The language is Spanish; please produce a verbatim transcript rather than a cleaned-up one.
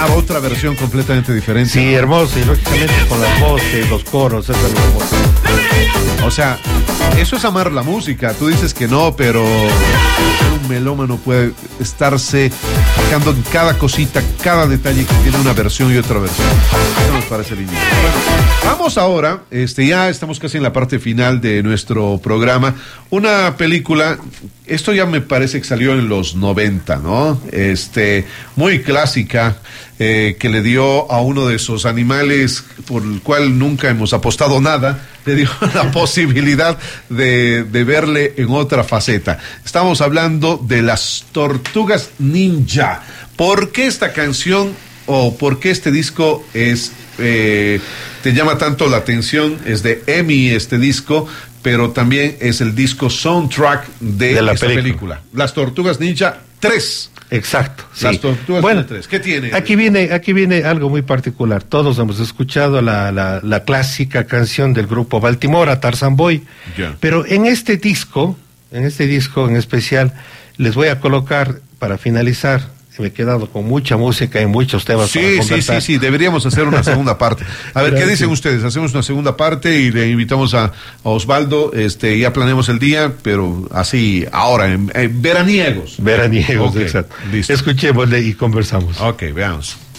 Otra versión completamente diferente. Sí, hermoso, y lógicamente con las voces, los coros, eso es hermoso. O sea, eso es amar la música. Tú dices que no, pero un melómano puede estarse fijando en cada cosita, cada detalle que tiene una versión y otra versión. Eso nos parece lindo. Bueno, vamos ahora, este, ya estamos casi en la parte final de nuestro programa. Una película, esto ya me parece que salió en los noventa, ¿no? Este, muy clásica, eh, que le dio a uno de esos animales por el cual nunca hemos apostado nada, le dio la posibilidad de, de verle en otra faceta. Estamos hablando de las Tortugas Ninja. ¿Por qué esta canción o por qué este disco es eh, te llama tanto la atención? Es de EMI este disco, pero también es el disco soundtrack de, de la esta película. película. Las Tortugas Ninja tres. Exacto. Las sí. Tortugas bueno, Ninja tres. ¿Qué tiene? Aquí viene, aquí viene algo muy particular. Todos hemos escuchado la, la, la clásica canción del grupo Baltimora, Tarzan Boy. Yeah. Pero en este disco, en este disco en especial, les voy a colocar, para finalizar, me he quedado con mucha música y muchos temas sí, para sí, conversar. sí, sí, deberíamos hacer una segunda parte. A ver, Gracias. ¿qué dicen ustedes? Hacemos una segunda parte y le invitamos a, a Osvaldo, este, ya planeamos el día, pero así, ahora, en, en veraniegos. Veraniegos, Okay, exacto. listo. Escuchémosle y conversamos. Ok, veamos.